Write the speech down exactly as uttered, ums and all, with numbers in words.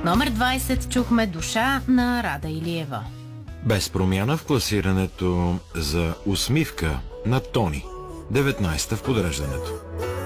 Номер двайсет чухме Душа на Рада Илиева. Без промяна в класирането за Усмивка на Тони. деветнайсета в подреждането.